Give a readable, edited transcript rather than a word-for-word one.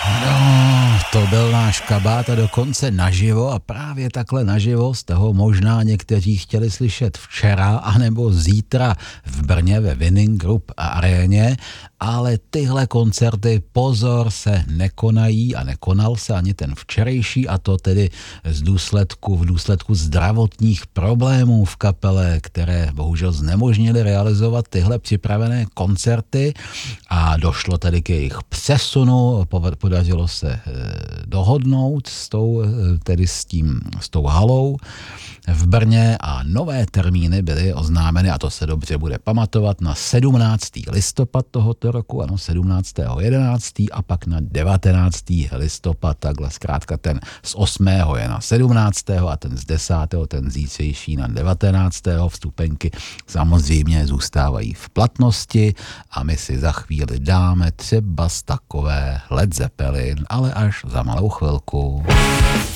No, to byl náš Kabát a dokonce naživo a právě takhle naživo z toho možná někteří chtěli slyšet včera anebo zítra v Brně ve Winning Group aréně, ale tyhle koncerty, pozor, se nekonají a nekonal se ani ten včerejší, a to tedy v důsledku zdravotních problémů v kapele, které bohužel znemožnily realizovat tyhle připravené koncerty a došlo tedy k jejich přesunu, podařilo se dohodnout s tou halou v Brně a nové termíny byly oznámeny, a to se dobře bude pamatovat, na 17. listopad tohoto roku, ano, 17.11. a pak na 19. listopad, takhle zkrátka ten z 8. je na 17. a ten z 10. ten zítřejší na 19. Vstupenky samozřejmě zůstávají v platnosti a my si za chvíli dáme třeba z takové Led Zeppelin, ale až za malou chvilku.